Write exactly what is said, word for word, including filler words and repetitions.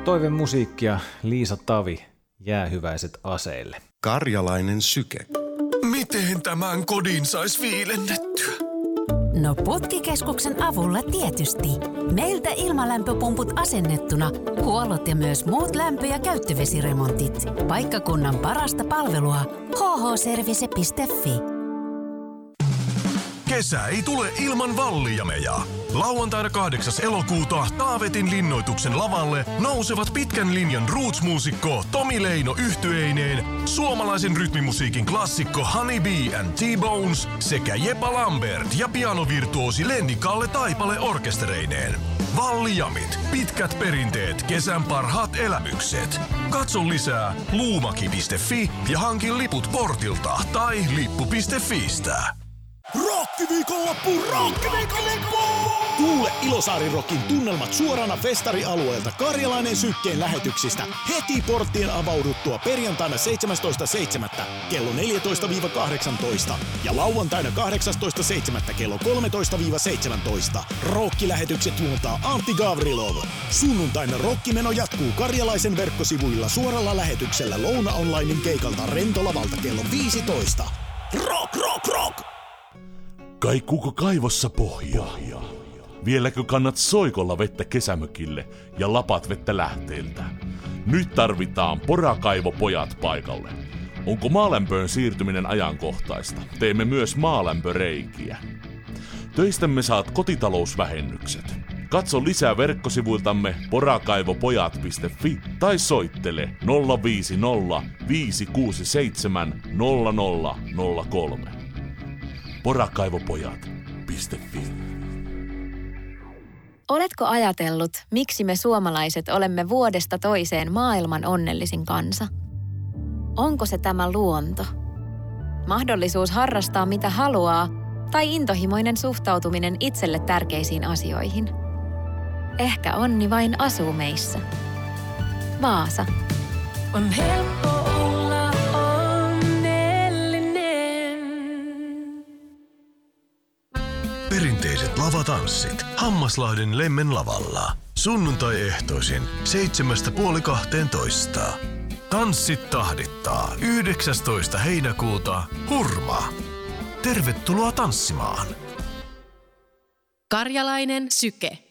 Toivemusiikkia Liisa Tavi, Jäähyväiset aseille. Karjalainen syke. Miten tämän kodin sais viilennettyä? No Putkikeskuksen avulla tietysti. Meiltä ilmalämpöpumput asennettuna, huollot ja myös muut lämpö- ja käyttövesiremontit. Paikkakunnan parasta palvelua h h service piste f i. Kesä ei tule ilman vallijameja. Lauantaina kahdeksas elokuuta Taavetin linnoituksen lavalle nousevat pitkän linjan roots-muusikko Tomi Leino yhtyeineen, suomalaisen rytmimusiikin klassikko Honey Bee and T-Bones sekä Jepa Lambert ja pianovirtuosi Lenni Kalle Taipale orkestereineen. Vallijamit, pitkät perinteet, kesän parhaat elämykset. Katso lisää luumaki piste f i ja hankin liput portilta tai lippu piste fistä. Rokkiviikonloppu! Rokkiviikonloppu! Kuule Ilosaari-rokin tunnelmat suorana festarialueelta Karjalainen sykkeen lähetyksistä heti porttien avauduttua perjantaina seitsemästoista seitsemättä kello neljätoista kahdeksantoista ja lauantaina kahdeksastoista seitsemättä kello kolmetoista seitsemäntoista. Rokkilähetykset juontaa Antti Gavrilov. Sunnuntaina rokkimeno jatkuu Karjalaisen verkkosivuilla suoralla lähetyksellä Louna Onlinein keikalta Rentolavalta kello viisitoista. Rock, rock, rock! Kaikuuko kaivossa pohjaa? Vieläkö kannat soikolla vettä kesämökille ja lapat vettä lähteeltä? Nyt tarvitaan Porakaivopojat paikalle. Onko maalämpöön siirtyminen ajankohtaista? Teemme myös maalämpöreikiä. Töistämme saat kotitalousvähennykset. Katso lisää verkkosivuiltamme porakaivopojat piste f i tai soittele nolla viisi nolla viisi kuusi seitsemän nolla nolla nolla kolme. porakaivopojat piste f i. Oletko ajatellut, miksi me suomalaiset olemme vuodesta toiseen maailman onnellisin kansa? Onko se tämä luonto? Mahdollisuus harrastaa mitä haluaa tai intohimoinen suhtautuminen itselle tärkeisiin asioihin? Ehkä onni vain asuu meissä. Vaasa. On helppo olla onnellinen. Perinteiset lavatanssit Hammaslahden Lemmen lavalla. Sunnuntai-ehtoisin seitsemästä puoli kahteentoista. Tanssit tahdittaa yhdeksästoista heinäkuuta Hurma. Tervetuloa tanssimaan. Karjalainen syke.